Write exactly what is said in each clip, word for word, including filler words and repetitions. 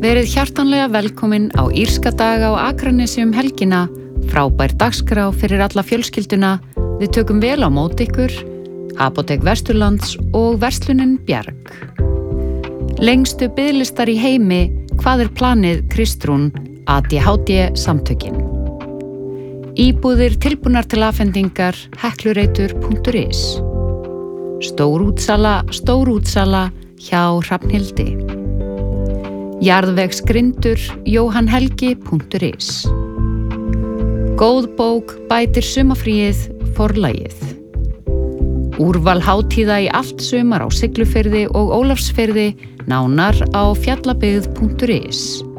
Verið hjartanlega velkomin á írska daga á Akranesi um helgina, frábær dagskrá fyrir alla fjölskylduna, við tökum vel á móti ykkur, Apótek Vesturlands og verslunin Bjarg. Lengstu biðlistar í heimi, hvað er planið Kristrún, A D H D samtökin. Íbúðir tilbúnar til afhendingar, heklureitur punktur is. Stórútsala, stórútsala hjá Hrafnhildi. Jarðvegsgrindur, jóhann helgi punktur is. Góð bók bætir sumarfríið, forlagið. Úrval hátíða í allt sumar á Siglufirði og Ólafsfirði, nánar á fjallabyggð punktur is.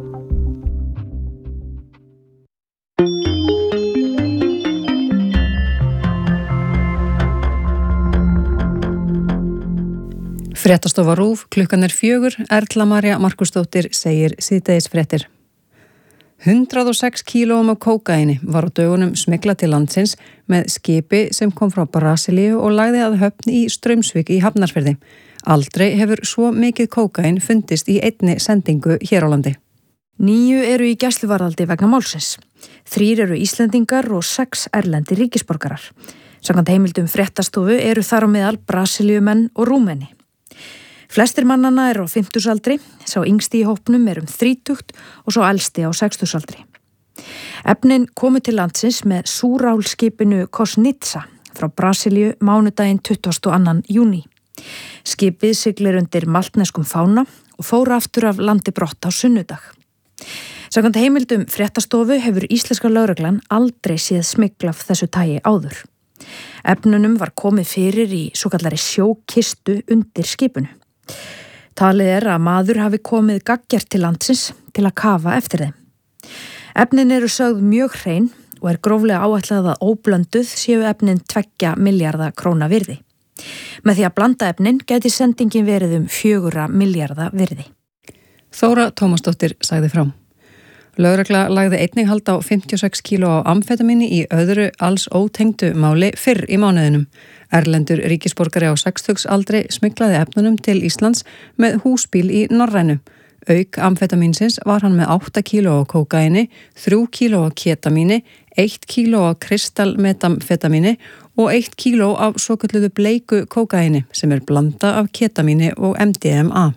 Fréttastofa RÚV, klukkan er fjögur, Erla María Markusdóttir segir síðdegisfréttir. hundrað og sex kílóum af kókaíni var á dögunum smyglað til landsins með skipi sem kom frá Brasilíu og lagði að höfn í Straumsvík í Hafnarfirði. Aldrei hefur svo mikið kókaín fundist í einni sendingu hér á landi. Níu eru í gæsluvarðhaldi vegna málsins. Þrír eru Íslendingar og sex erlendi ríkisborgarar. Samkvæmt heimildum fréttastofu eru þar á meðal Brasilíumenn og Rúmeni. Flestir mannanna eru á fimmtugsaldri, sá yngsti í hópnum er um þrítugt og sá elsti á sextugsaldri. Efnin komu til landsins með súrálskipinu Kosnitsa frá Brasilíu mánudaginn tuttugasta og annan júní. Skipið siglir undir maltneskum fána og fór aftur af landi brott á sunnudag. Samkvæmt heimildum fréttastofu hefur íslenska lögreglan aldrei séð smygl af þessu tagi áður. Efnunum var komið fyrir í svokallari sjókistu undir skipinu. Talið er að maður hafi komið gaggjart til landsins til að kafa eftir þeim. Efnin eru sögð mjög hrein og er gróflega áætlað að óblönduð séu efnin tveggja milljarða króna virði. Með því að blanda efnin gæti sendingin verið um fjögurra milljarða virði. Þóra Tómasdóttir sagði frá. Lögregla lagði einnig hald á fimmtíu og sex kíló á amfetamíni í öðru alls ótengdu máli fyrr í mánuðinum. Erlendur ríkisborgari á sextugsaldri smyglaði efnunum til Íslands með húsbíl í Norrænu. Auk amfetamínsins var hann með átta kíló á kókaíni, þrjú kíló á ketamíni, eitt kíló á kristalmetamfetamíni og eitt kíló af svokölluðu bleiku kókaíni sem er blanda af ketamíni og M D M A.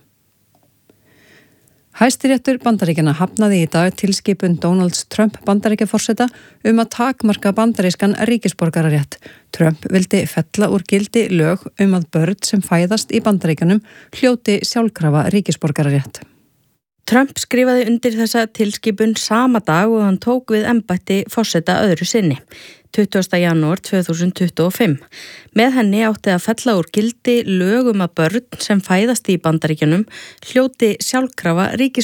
Hæstiréttur Bandaríkjanna hafnaði í dag tilskipun Donalds Trump Bandaríkjaforseta um að takmarka bandarískan ríkisborgararétt. Trump vildi fella úr gildi lög um að börn sem fæðast í Bandaríkjanum hljóti sjálfkrafa ríkisborgararétt. Trump skrifaði undir þessa tilskipun sama dag og hann tók við embætti forseta öðru sinni, tuttugasta janúar tvö þúsund tuttugu og fimm. Með henni átti að fella úr gildi lög um að börn sem fæðast í Bandaríkjunum hljóti sjálfkrafa ríkisborgararétt.